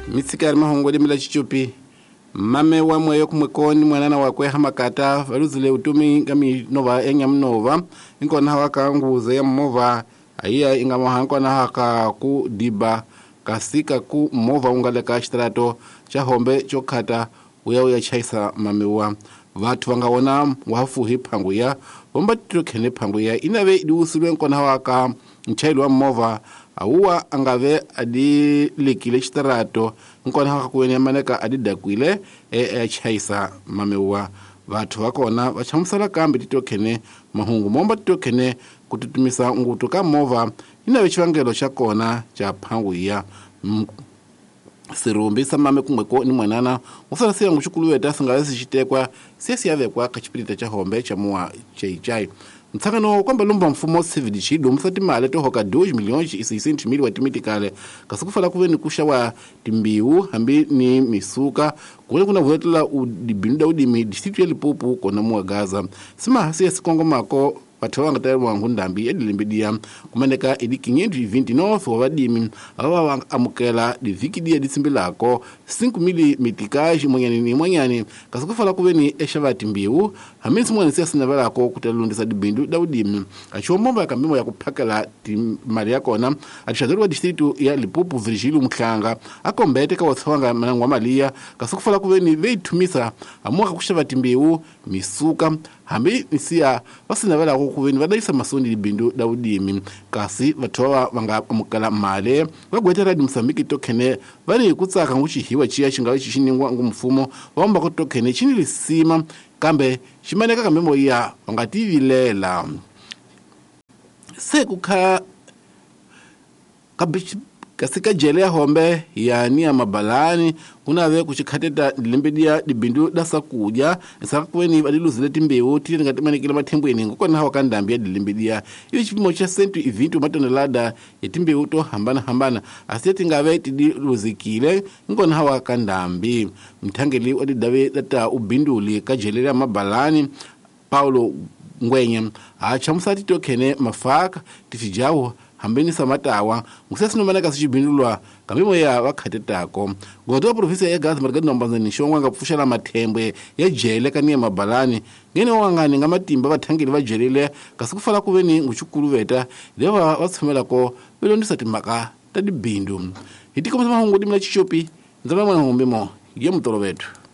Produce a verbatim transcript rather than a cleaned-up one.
mitsikari mahongo de mila chichupi mame wa mweyo kumwekoni mwanana wakwe hamakata valuzile utumi ngami nova enya mnova inkona hawaka nguze ya mmova aiya ingamo hankona haka ku diba kasika ku mmova ungaleka chitrato cha hombe chokata uya uya chaisa mame wa vatu vangaona wafuhi phangu ya bomba tukhene phangu ya inave idusulwe nkona hawaka mchailo wa mmova auwa angave adi likile chitrato nkona haka kuwene maneka adi dakwile e e chaisa mamewa vatu vakona vachamusala kambi titokhene mahungu momba titokhene kututumisa ngutu ka mova inave chivangelo cha kona cha phangu ya sirumbi samame kumweko ni mwanana usala siya nguchukulu weta singawezi chitekwa siyasi yavekwa kachipilita cha hombe cha muwa chai mtsangano kwamba lumba mfumo sividi chidu msati male tohoka doji milionji isi isi ntimili wa timiti kale kasukufala kuwe ni kusha wa timbiu hambi ni misuka kule kuna vuetula udibinda udimi distritu ya Lipupu kona muwa Gaza sima hasi ya sikongo mako patawanga tayari wangu ndambi edi limbidia kumaneka edi kinyendu ivinti nofu wavadimi awa amukela di viki dia disimbi lako cinco mili mitikaji mwenyani ni mwenyani kasukufala kuwe ni esha timbiu hamisi mwana siya sinavela ako kutalundisa dibindu daudimi achuwa momba ya kambimo ya kupakela mali ya kona atishaduru wa distritu ya Lipupu Virgilio Mklanga ako mbete ka wasawanga manangwa malia kasukufala kuwe ni veitumisa amuaka kushava timbiu misuka hambi nisiya wasinavela ako kuweni vadaisa masundi dibindu daudimi kasi vatowa vanga amukala male vagwetera di Msambiki tokhene vali kutsaka nguchihiwa chiya chingawe chichiningwa ngumfumo vamba kutokhene chini lisima kambe chimaneka kambemo ya vangativilela sekukha kabichi kasika jele ya hombe ya ni ya mabalani kunave kuchikhateta limbidia dibindu dasa kuja saka kuweni vadiluzile timbewu tili ngatimanikile mathembweni ngokona hawa kandambia dilimbidia ili chipimo cha sentu ivintu matonelada ya timbewu to hambana hambana asiyeti ngave tidiluzikile ngokona hawa kandambi mthangeli wadidawe data ubinduli kajelele ya mabalani Paulo Ngwenye achamusati tokhene mafaka tifijawo hambeni samatawa ngusesi nomaneka sichibindulwa kambimo ya wakhatetako ngoto profesa ya Gaza margadi nombanza nishongwa ngapfushana mathembwe ya jele kaniya mabalani ngene wangani ngamatimba vathangeli vajelele kasikufala kuveni nguchukulu veta leva vatsumela ko velondisa timaka ta dibindu hitiko mahungu dimla chichopi nzama mwana ngombemo ye mutolo vetu.